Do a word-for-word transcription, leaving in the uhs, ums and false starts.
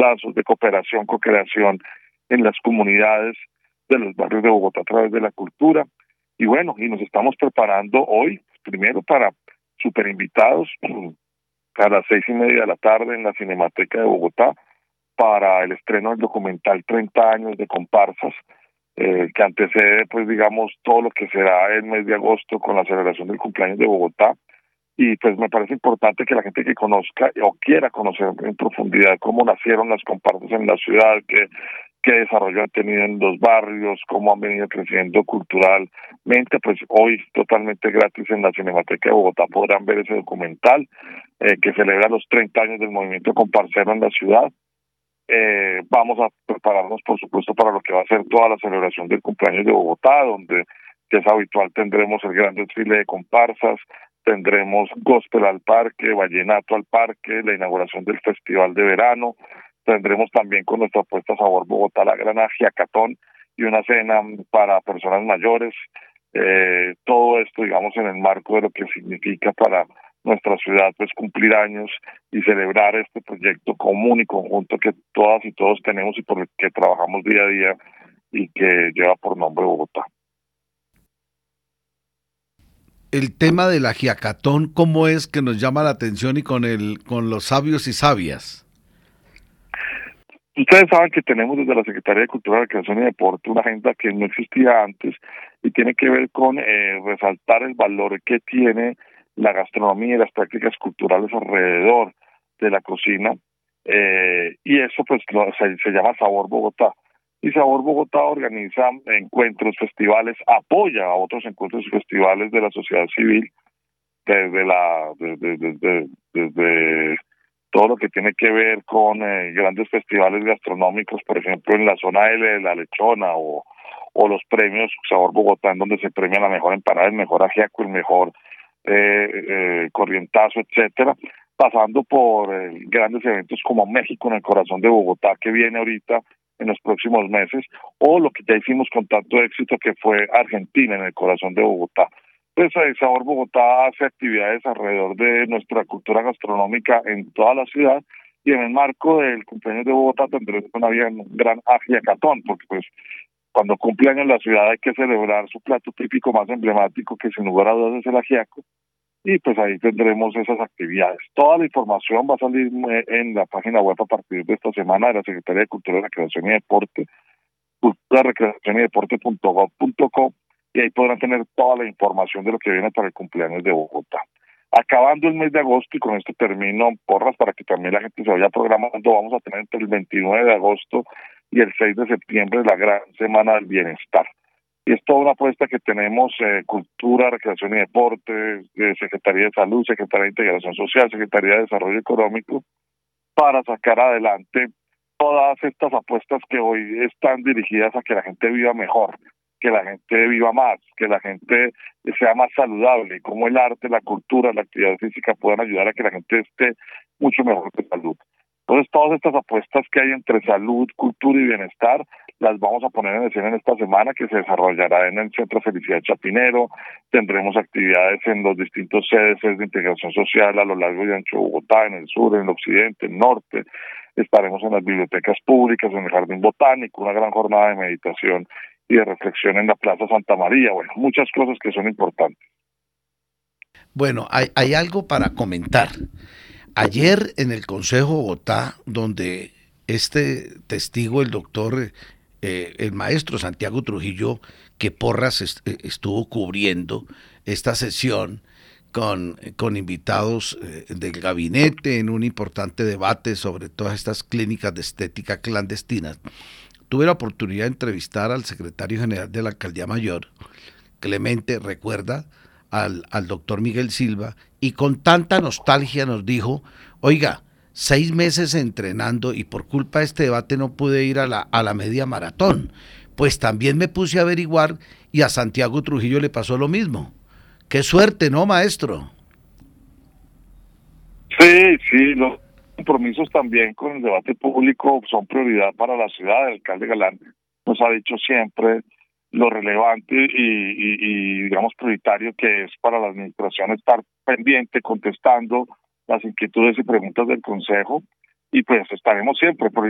lazos de cooperación, co-creación en las comunidades de los barrios de Bogotá a través de la cultura. Y bueno, y nos estamos preparando hoy, primero para super invitados, a las seis y media de la tarde en la Cinemateca de Bogotá, para el estreno del documental treinta años de comparsas, eh, que antecede, pues digamos, todo lo que será el mes de agosto con la celebración del cumpleaños de Bogotá. Y pues me parece importante que la gente que conozca o quiera conocer en profundidad cómo nacieron las comparsas en la ciudad, qué, qué desarrollo han tenido en los barrios, cómo han venido creciendo culturalmente, pues hoy totalmente gratis en la Cinemateca de Bogotá podrán ver ese documental eh, que celebra los treinta años del movimiento comparsero en la ciudad. Eh, vamos a prepararnos, por supuesto, para lo que va a ser toda la celebración del cumpleaños de Bogotá, donde, que es habitual, tendremos el gran desfile de comparsas, tendremos gospel al parque, vallenato al parque, la inauguración del festival de verano, tendremos también con nuestra apuesta Sabor Bogotá la gran ajiacatón y una cena para personas mayores, eh, todo esto, digamos, en el marco de lo que significa para nuestra ciudad, pues cumplir años y celebrar este proyecto común y conjunto que todas y todos tenemos y por el que trabajamos día a día y que lleva por nombre Bogotá. El tema del ajiacatón, ¿cómo es que nos llama la atención y con el con los sabios y sabias? Ustedes saben que tenemos desde la Secretaría de Cultura, Recreación y Deporte una agenda que no existía antes y tiene que ver con eh, resaltar el valor que tiene la gastronomía y las prácticas culturales alrededor de la cocina, eh, y eso pues lo, se, se llama Sabor Bogotá. Y Sabor Bogotá organiza encuentros, festivales, apoya a otros encuentros y festivales de la sociedad civil, desde la desde, desde, desde todo lo que tiene que ver con eh, grandes festivales gastronómicos, por ejemplo en la zona L de la Lechona, o o los premios Sabor Bogotá, en donde se premia la mejor empanada, el mejor ajiaco, el mejor eh, eh, corrientazo, etcétera, pasando por eh, grandes eventos como México en el corazón de Bogotá, que viene ahorita en los próximos meses, o lo que ya hicimos con tanto éxito, que fue Argentina en el corazón de Bogotá. Pues el Sabor Bogotá hace actividades alrededor de nuestra cultura gastronómica en toda la ciudad, y en el marco del cumpleaños de Bogotá tendremos una bien gran ajiacatón, porque pues cuando cumple años la ciudad hay que celebrar su plato típico más emblemático, que sin lugar a dudas es el ajiaco, y pues ahí tendremos esas actividades. Toda la información va a salir en la página web a partir de esta semana de la Secretaría de Cultura, Recreación y Deporte, cultura recreación y deporte punto gob punto co, y ahí podrán tener toda la información de lo que viene para el cumpleaños de Bogotá. Acabando el mes de agosto, y con esto termino, porras, para que también la gente se vaya programando, vamos a tener entre el veintinueve de agosto y el seis de septiembre la gran Semana del Bienestar. Y es toda una apuesta que tenemos, eh, Cultura, Recreación y Deporte, eh, Secretaría de Salud, Secretaría de Integración Social, Secretaría de Desarrollo Económico, para sacar adelante todas estas apuestas que hoy están dirigidas a que la gente viva mejor, que la gente viva más, que la gente sea más saludable, y cómo el arte, la cultura, la actividad física puedan ayudar a que la gente esté mucho mejor de salud. Entonces, todas estas apuestas que hay entre salud, cultura y bienestar las vamos a poner en escena en esta semana, que se desarrollará en el Centro Felicidad Chapinero. Tendremos actividades en los distintos sedes de integración social a lo largo y ancho de Bogotá, en el sur, en el occidente, en el norte. Estaremos en las bibliotecas públicas, en el Jardín Botánico, una gran jornada de meditación y de reflexión en la Plaza Santa María. Bueno, muchas cosas que son importantes. Bueno, hay, hay algo para comentar. Ayer en el Consejo Bogotá, donde este testigo, el doctor, eh, el maestro Santiago Trujillo, que Porras est estuvo cubriendo esta sesión con, con invitados eh, del gabinete en un importante debate sobre todas estas clínicas de estética clandestinas, tuve la oportunidad de entrevistar al secretario general de la Alcaldía Mayor, Clemente, recuerda, al, al doctor Miguel Silva, y con tanta nostalgia nos dijo, oiga, seis meses entrenando y por culpa de este debate no pude ir a la, a la media maratón. Pues también me puse a averiguar y a Santiago Trujillo le pasó lo mismo. Qué suerte, ¿no, maestro? Sí, sí, los compromisos también con el debate público son prioridad para la ciudad. El alcalde Galán nos ha dicho siempre lo relevante y, y, y digamos prioritario que es para la administración estar pendiente, contestando las inquietudes y preguntas del Consejo, y pues estaremos siempre